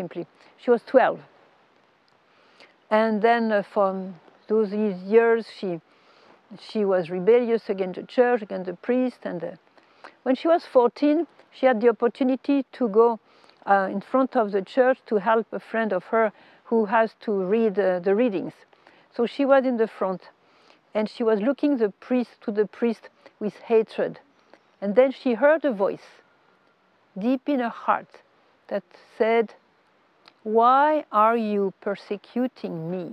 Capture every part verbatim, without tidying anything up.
simply. She was twelve. And then uh, from those years, she, she was rebellious against the church, against the priest. And uh, when she was fourteen, she had the opportunity to go uh, in front of the church to help a friend of her who has to read uh, the readings. So she was in the front, and she was looking the priest to the priest with hatred. And then she heard a voice deep in her heart that said, "Why are you persecuting me?"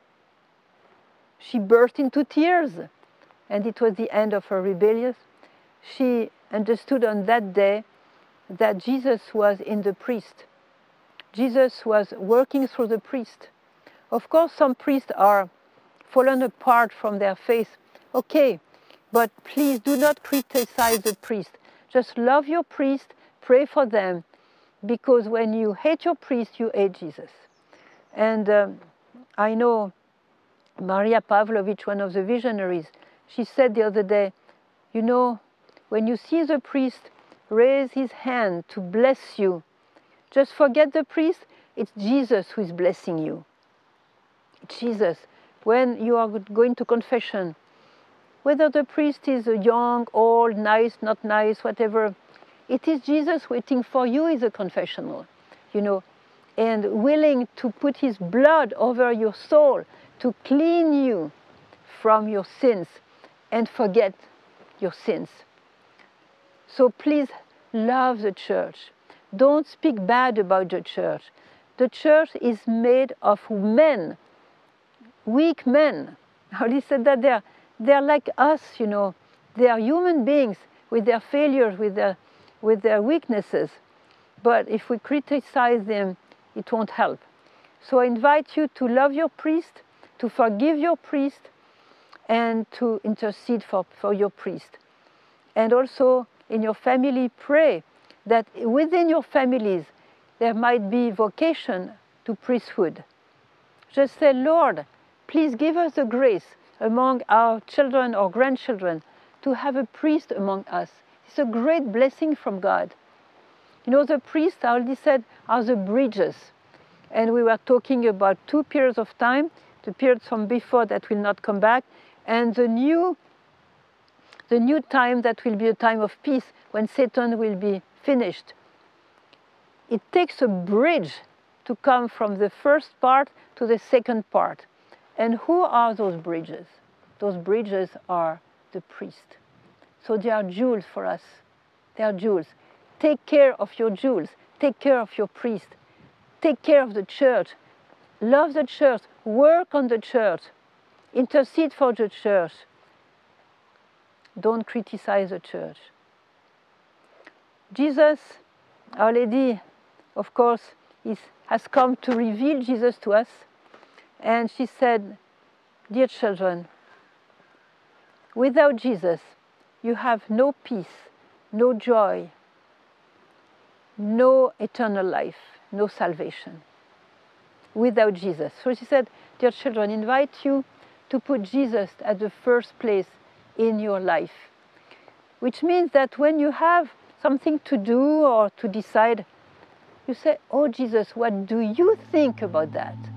She burst into tears, and it was the end of her rebellion. She understood on that day that Jesus was in the priest. Jesus was working through the priest. Of course, some priests are fallen apart from their faith. Okay, but please do not criticize the priest. Just love your priest, pray for them, because when you hate your priest, you hate Jesus. And um, I know Maria Pavlovich, one of the visionaries, she said the other day, you know, when you see the priest raise his hand to bless you, just forget the priest, it's Jesus who is blessing you. It's Jesus. When you are going to confession, whether the priest is young, old, nice, not nice, whatever, it is Jesus waiting for you in the confessional, you know, and willing to put his blood over your soul to clean you from your sins and forget your sins. So please love the church. Don't speak bad about the church. The church is made of men, weak men. How said that they're, they're like us, you know. They are human beings with their failures, with their, with their weaknesses. But if we criticize them, it won't help. So I invite you to love your priest, to forgive your priest, and to intercede for, for your priest. And also in your family, pray that within your families there might be vocation to priesthood. Just say, Lord, please give us the grace among our children or grandchildren to have a priest among us. It's a great blessing from God. You know, the priests, I already said, are the bridges. And we were talking about two periods of time, the periods from before that will not come back, and the new, the new time that will be a time of peace when Satan will be finished. It takes a bridge to come from the first part to the second part. And who are those bridges? Those bridges are the priest. So they are jewels for us. They are jewels. Take care of your jewels. Take care of your priest. Take care of the church. Love the church. Work on the church. Intercede for the church. Don't criticize the church. Jesus, Our Lady, of course, is, has come to reveal Jesus to us. And she said, dear children, without Jesus, you have no peace, no joy, no eternal life, no salvation. Without Jesus. So she said, dear children, I invite you to put Jesus at the first place in your life. Which means that when you have something to do or to decide, you say, oh Jesus, what do you think about that?